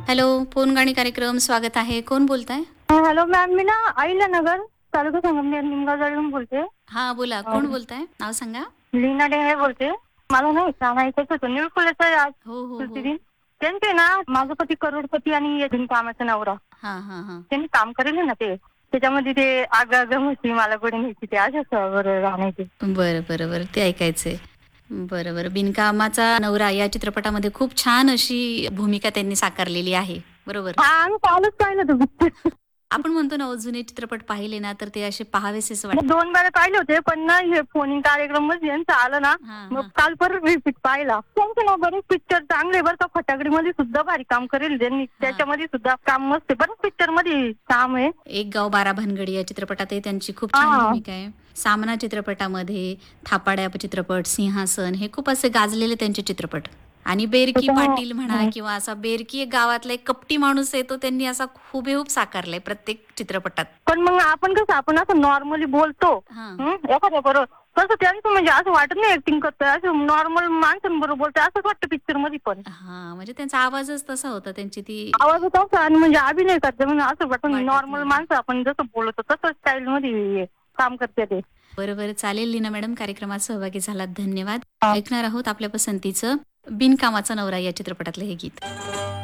Hello, phone गाणी कार्यक्रम स्वागत आहे. कोण बोलताय? हॅलो मॅम, मी ना अहिल्यानगर तालुका संगमनेर निमगावजवळून बोलते. हां, बोला. अ, कोण बोलताय? नाव सांगा. लीना डेंगळे बोलते. मला नाही काम ऐकायचं होतं. निळकुलेचं आज हो, हो, हो. दिन. त्यांचे ना माझा पती करोडपती आणि बिनकामाचा नवरा. हां, हां, हां. त्यांनी काम करेल ना ते. त्याच्यामध्ये ते आग आग म्हशी मला गोडी न्यायची ते अशाच गाण्याचे. बरं, बरं, बरं. ते ऐकायचंय. बरं, बरं. बिनकामाचा नवरा या चित्रपटामध्ये खूप छान अशी भूमिका त्यांनी साकारलेली आहे. बरोबर. हा, आम्ही कालच पाहिलं होतं पिक्चर. आपण म्हणतो ना, जुने चित्रपट पाहिले ना, तर ते असे पाहावेसेच वाटतात. 2 वेळा पाहिले होते, पण ना हे फोनिंग कार्यक्रम मध्ये यांचं आलं ना, हां, मग हां. काल परत रिपीट पाहिला. त्यांचे ना बरेच पिक्चर चांगले बरं का. फटाकडीमध्ये सुद्धा भारी काम करेल त्यांनी. हां. त्याच्यामध्ये सुद्धा काम मस्त आहे. बरेच पिक्चर मध्ये काम आहे. एक गाव 12 भानगडी या चित्रपटातही त्यांची खूप छान हां. भूमिका आहे. सामना चित्रपटामध्ये, थापाड्या चित्रपट, सिंहासन हे खूप असे गाजलेले त्यांचे चित्रपट. आणि बेरकी पाटील म्हणा त्याच्यामुळं किंवा असा बेरकी एक गावातला एक कपटी माणूस आहे, तो त्यांनी असा हुबेहूब साकारलाय प्रत्येक चित्रपटात. पण मग आपण असं नॉर्मली बोलतो हां. एखाद्याबरोबर, तसं त्यांचं म्हणजे असं वाटत नाही ऍक्टिंग करतोय. असं नॉर्मल माणसांबरोबर बोलतोय असंच वाटतं पिक्चर मध्ये पण. हां, म्हणजे त्यांचा आवाजच तसा होता. त्यांची ती आवाज असा आणि म्हणजे अभिनय करते म्हणजे असं वाटतं वाटत नॉर्मल नाही. माणसं आपण जसं बोलतो तसं स्टाईल मध्ये काम करते ते. बरं, चालेल लीना मॅडम, कार्यक्रमात सहभागी झालात. धन्यवाद. हां. ऐकणार आहोत आपल्या पसंतीचं बिनकामाचा नवरा या चित्रपटातलं हे गीत.